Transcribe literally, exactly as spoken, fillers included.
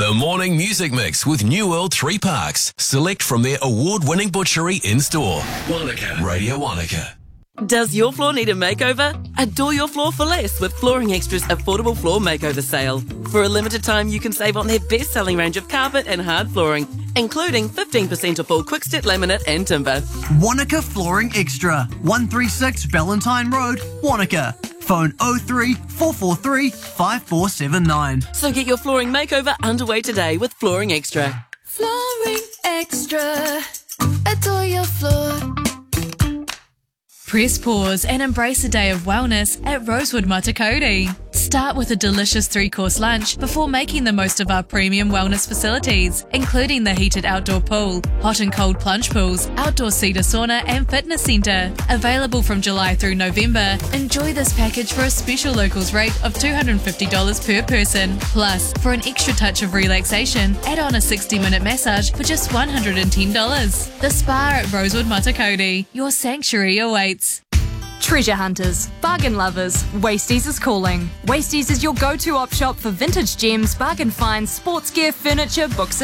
The Morning Music Mix with New World Three Parks. Select from their award-winning butchery in-store. Wanaka. Radio Wanaka. Does your floor need a makeover? Adore your floor for less with Flooring Extra's affordable floor makeover sale. For a limited time, you can save on their best-selling range of carpet and hard flooring, including fifteen percent off all quick-step laminate and timber. Wanaka Flooring Extra, one thirty-six Valentine Road, Wanaka. Phone oh three, four four three, five four seven nine. So get your flooring makeover underway today with Flooring Extra. Flooring Extra. Adore your floor. Press pause and embrace a day of wellness at Rosewood Matakoti. Start with a delicious three-course lunch before making the most of our premium wellness facilities, including the heated outdoor pool, hot and cold plunge pools, outdoor cedar sauna and fitness centre. Available from July through November, enjoy this package for a special locals rate of two hundred fifty dollars per person. Plus, for an extra touch of relaxation, add on a sixty minute massage for just one hundred ten dollars. The Spa at Rosewood Matakoti. Your sanctuary awaits. Treasure hunters, bargain lovers, Wasties is calling. Wasties is your go-to op shop for vintage gems, bargain finds, sports gear, furniture, books